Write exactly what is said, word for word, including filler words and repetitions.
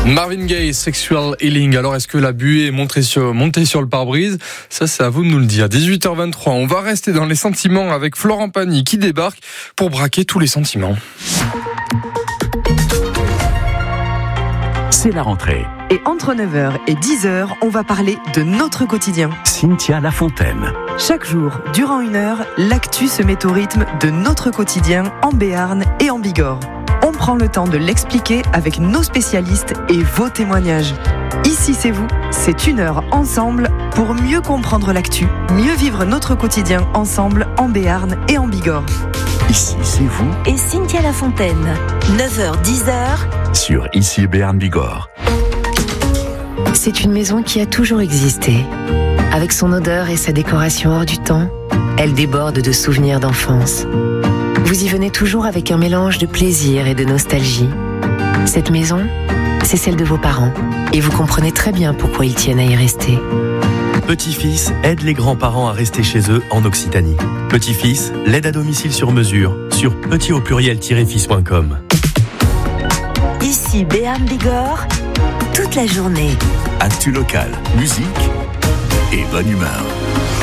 Marvin Gaye, Sexual Healing. Alors, est-ce que la buée est montée sur, montée sur le pare-brise ? Ça, c'est à vous de nous le dire. dix-huit heures vingt-trois, on va rester dans les sentiments avec Florent Pagny qui débarque pour braquer tous les sentiments. C'est la rentrée. Et entre neuf heures et dix heures, on va parler de notre quotidien. Cynthia Lafontaine. Chaque jour, durant une heure, l'actu se met au rythme de notre quotidien en Béarn et en Bigorre. On prend le temps de l'expliquer avec nos spécialistes et vos témoignages. Ici c'est vous, c'est une heure ensemble pour mieux comprendre l'actu, mieux vivre notre quotidien ensemble en Béarn et en Bigorre. Ici c'est vous et Cynthia Lafontaine. neuf heures dix heures sur Ici Béarn Bigorre. C'est une maison qui a toujours existé. Avec son odeur et sa décoration hors du temps, elle déborde de souvenirs d'enfance. Vous y venez toujours avec un mélange de plaisir et de nostalgie. Cette maison, c'est celle de vos parents. Et vous comprenez très bien pourquoi ils tiennent à y rester. Petit-fils aide les grands-parents à rester chez eux en Occitanie. Petit-fils, l'aide à domicile sur mesure sur petit au pluriel tiret fils point com. Ici Béarn Bigorre, toute la journée. Actu local, musique et bonne humeur.